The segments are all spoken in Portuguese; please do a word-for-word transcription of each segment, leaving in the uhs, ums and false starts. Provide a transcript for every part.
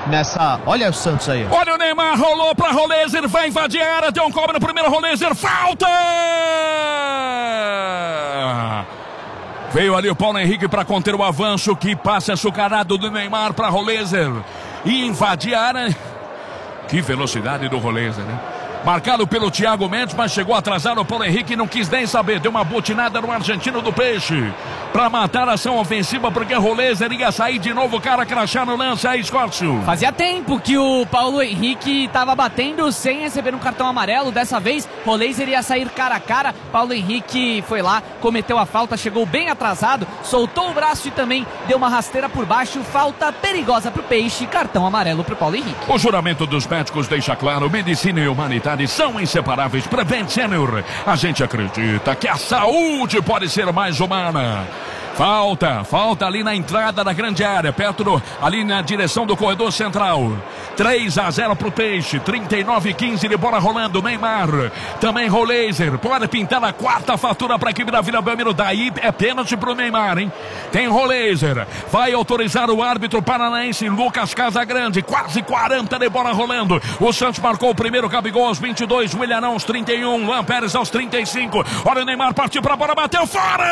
nessa... Olha o Santos aí. Olha o Neymar, rolou pra Rolezer, vai invadir a área, deu um cobre no primeiro Rolezer, falta! Veio ali o Paulo Henrique para conter o avanço, que passa açucarado do Neymar para Rolezer e invadir a área. Que velocidade do Rolezer, né? Marcado pelo Thiago Mendes, mas chegou atrasado o Paulo Henrique e não quis nem saber. Deu uma butinada no argentino do Peixe para matar a ação ofensiva, porque Rolezer ia sair de novo, o cara crachar no lance aí, Escócio. Fazia tempo que o Paulo Henrique estava batendo sem receber um cartão amarelo. Dessa vez, Rolezer ia sair cara a cara. Paulo Henrique foi lá, cometeu a falta, chegou bem atrasado, soltou o braço e também deu uma rasteira por baixo. Falta perigosa pro Peixe, cartão amarelo pro Paulo Henrique. O juramento dos médicos deixa claro: medicina e humanidade são inseparáveis. Prevent Senior, a gente acredita que a saúde pode ser mais humana. Falta, falta ali na entrada da grande área, perto do, ali na direção do corredor central. três a zero pro Peixe, trinta e nove a quinze de bola rolando. Neymar, também Rolezer, pode pintar a quarta fatura para a equipe da Vila Belmiro. Daí é pênalti pro Neymar, hein? Tem Rolezer, vai autorizar o árbitro paranaense Lucas Casagrande. Quase quarenta de bola rolando. O Santos marcou o primeiro, Gabigol aos vinte e dois, Willian aos trinta e um, Luan Pérez aos trinta e cinco. Olha o Neymar, partiu pra bola, bateu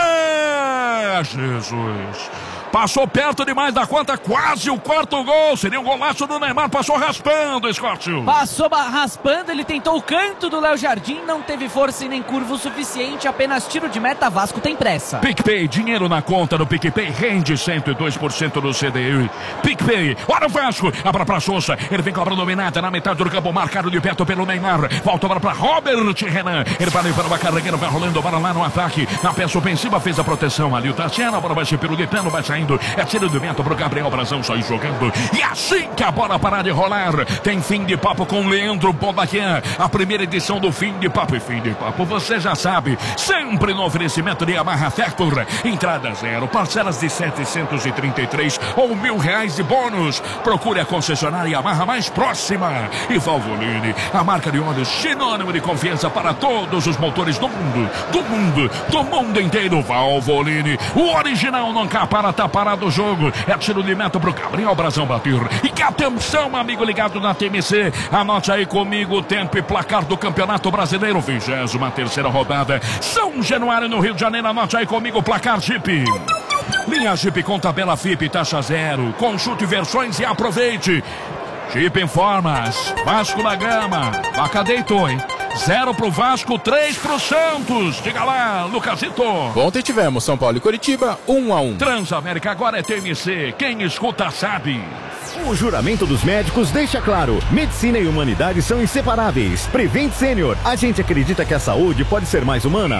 fora! Jesus, passou perto demais da conta, quase o quarto gol, seria um golaço do Neymar, passou raspando, Escócio. Passou raspando, ele tentou o canto do Léo Jardim, não teve força e nem curva o suficiente, apenas tiro de meta. Vasco tem pressa. PicPay, dinheiro na conta do PicPay, rende cento e dois por cento do C D I. PicPay, olha o Vasco, abra pra Sousa, ele vem cobrando dominada na metade do campo, marcado de perto pelo Neymar, volta agora pra Robert Renan, ele vai levando uma carregueira, vai rolando, bora lá no ataque, na peça ofensiva, fez a proteção ali, o Tatiana, a bola vai ser pelo Litano, vai saindo, é tiro do vento pro Gabriel Brazão, sair jogando, e assim que a bola parar de rolar, tem fim de papo com Leandro Bobaquian, a primeira edição do fim de papo. E fim de papo, você já sabe, sempre no oferecimento de Yamaha Factor, entrada zero, parcelas de setecentos e trinta e três ou mil reais de bônus. Procure a concessionária Yamaha mais próxima. E Valvoline, a marca de óleo sinônimo de confiança para todos os motores do mundo, do mundo, do mundo inteiro. Valvoline, o original nunca para, tá parado o jogo. É tiro de meta pro Gabriel Brazão bater. E que atenção, amigo ligado na T M C, anote aí comigo o tempo e placar do Campeonato Brasileiro, vigésima terceira rodada, São Januário no Rio de Janeiro. Anote aí comigo o placar Jeep. Linha Jeep com tabela F I P, taxa zero. Consulte versões e aproveite. Jeep Informas, Vasco da Gama, Vaca deitou, hein? Zero pro Vasco, três pro Santos. Diga lá, Lucasito. Ontem tivemos São Paulo e Coritiba, um a um. Transamérica agora é T M C, quem escuta sabe. O juramento dos médicos deixa claro: medicina e humanidade são inseparáveis. Prevent Senior, a gente acredita que a saúde pode ser mais humana.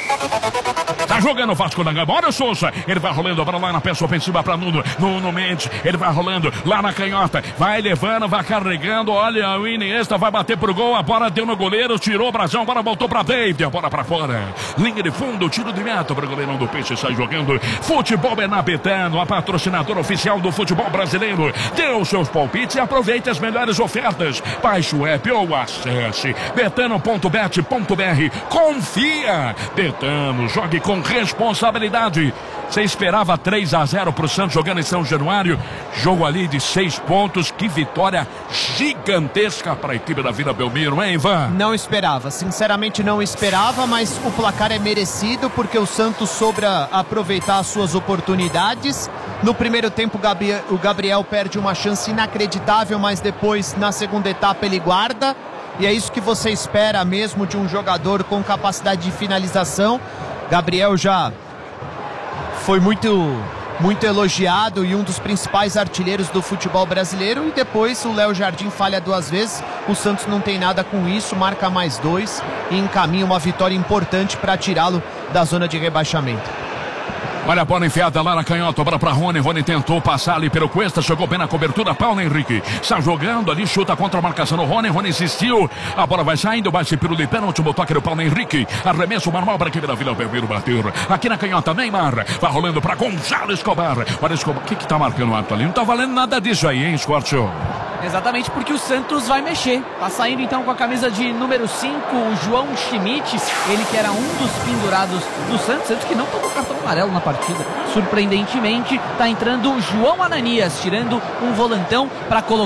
Tá jogando o Vasco da Gama, olha o Sousa, ele vai rolando, para lá na peça ofensiva para Nuno, Nuno Mendes, ele vai rolando lá na canhota, vai levando, vai carregando, olha o Iniesta, vai bater pro gol, a bola deu no goleiro, tirou o Brazão, a bola voltou pra David, a bola pra fora, linha de fundo, tiro de meta pro goleirão do Peixe, sai jogando. Futebol é na Betano, a patrocinadora oficial do futebol brasileiro. Dê os seus palpites e aproveite as melhores ofertas. Baixe o app ou acesse betano ponto bet ponto br. Confia! Betano, jogue com responsabilidade. Você esperava três a zero pro Santos jogando em São Januário, jogo ali de seis pontos, que vitória gigantesca para a equipe da Vila Belmiro, hein, Ivan? Não esperava, sinceramente não esperava, mas o placar é merecido porque o Santos soube aproveitar as suas oportunidades. No primeiro tempo o Gabriel perde uma chance inacreditável, mas depois na segunda etapa ele guarda. E é isso que você espera mesmo de um jogador com capacidade de finalização. Gabriel já foi muito, muito elogiado e um dos principais artilheiros do futebol brasileiro. E depois o Léo Jardim falha duas vezes. O Santos não tem nada com isso, marca mais dois e encaminha uma vitória importante para tirá-lo da zona de rebaixamento. Olha a bola enfiada lá na canhota, bola pra Rony. Rony tentou passar ali pelo Cuesta, chegou bem na cobertura. Paulo Henrique está jogando ali, chuta contra a marcação do Rony. Rony insistiu, a bola vai saindo, vai ser pelo de pênalti, último toque do Paulo Henrique. Arremesso manual para a equipe da Vila Belmiro bater. Aqui na canhota, Neymar vai rolando para Gonzalo Escobar. Olha Escobar, o que que tá marcando o árbitro ali? Não tá valendo nada disso aí, hein, Scortio? Exatamente, porque o Santos vai mexer. Tá saindo então com a camisa de número cinco, o João Schmidt, ele que era um dos pendurados do Santos, Santos que não tomou cartão amarelo na partida. Surpreendentemente, tá entrando o João Ananias, tirando um volantão para colocar